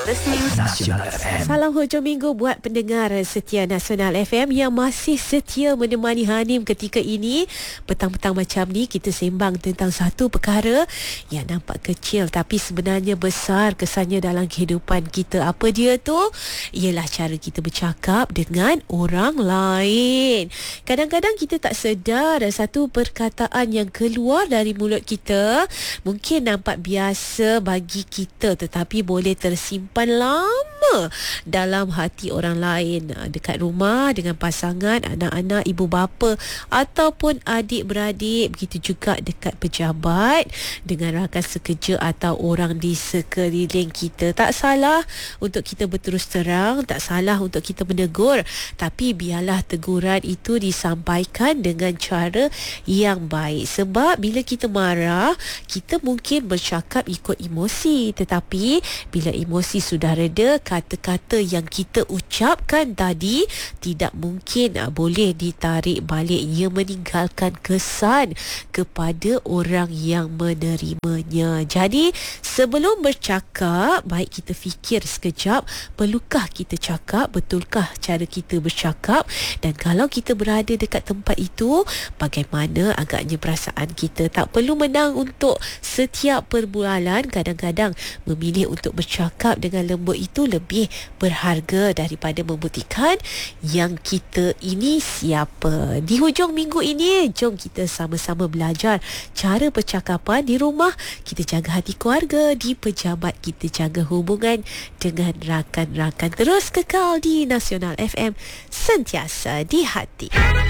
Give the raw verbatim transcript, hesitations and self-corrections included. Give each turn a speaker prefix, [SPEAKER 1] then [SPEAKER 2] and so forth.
[SPEAKER 1] listening Nasional F M.
[SPEAKER 2] Salam hujung minggu buat pendengar setia Nasional F M yang masih setia menemani Hanim ketika ini. Petang-petang macam ni kita sembang tentang satu perkara yang nampak kecil tapi sebenarnya besar kesannya dalam kehidupan kita. Apa dia tu? Ialah cara kita bercakap dengan orang lain. Kadang-kadang kita tak sedar satu perkataan yang keluar dari mulut kita mungkin nampak biasa bagi kita tetapi boleh tersimpan lama dalam hati orang lain, dekat rumah dengan pasangan, anak-anak, ibu bapa ataupun adik-beradik, begitu juga dekat pejabat, dengan rakan sekerja atau orang di sekeliling kita. Tak salah untuk kita berterus terang, tak salah untuk kita menegur, tapi biarlah teguran itu disampaikan dengan cara yang baik. Sebab bila kita marah, kita mungkin bercakap ikut emosi, tetapi bila emosi sudah reda, kata-kata yang kita ucapkan tadi tidak mungkin uh, boleh ditarik balik. Ia meninggalkan kesan kepada orang yang menerimanya. Jadi sebelum bercakap, baik kita fikir sekejap, perlukah kita cakap, betulkah cara kita bercakap, dan kalau kita berada dekat tempat itu, bagaimana agaknya perasaan kita. Tak perlu menang untuk setiap perbualan. Kadang-kadang memilih untuk bercakap dengan lembut itu lebih berharga daripada membuktikan yang kita ini siapa. Di hujung minggu ini, jom kita sama-sama belajar cara percakapan. Di rumah kita jaga hati keluarga, di pejabat kita jaga hubungan dengan rakan-rakan. Terus kekal di Nasional F M, sentiasa di hati.